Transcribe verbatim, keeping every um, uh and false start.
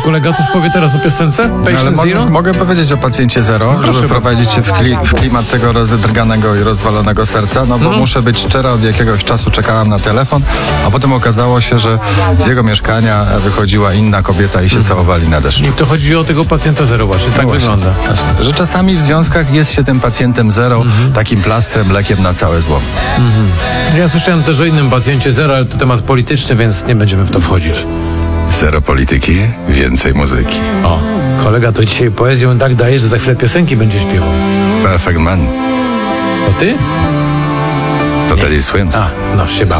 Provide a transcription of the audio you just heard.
kolega coś powie teraz o piosence? Patient Ale Zero? mogę, mogę powiedzieć o pacjencie zero, No, proszę żeby bardzo. prowadzić się w, kli, w klimat tego rozedrganego i rozwalonego serca, no bo No. muszę być szczera, od jakiegoś czasu czekałam na telefon, a potem okazało się, że z jego mieszkania wychodziła inna kobieta i się całowali na deszczu. I to chodzi o tego pacjenta zero właśnie, tak No właśnie, wygląda. właśnie. Że czasami w związkach jest się tym pacjentem zero, takim plastrem, lekiem na całe zło. Ja słyszałem też o innym pacjencie zero, ale to temat polityczny, więc nie będziemy w to wchodzić. Zero polityki, więcej muzyki. O, kolega to dzisiaj poezją tak daje, że za chwilę piosenki będzie śpiewał. Perfect Man. To ty? To Teddy Swims. A, no się bałem.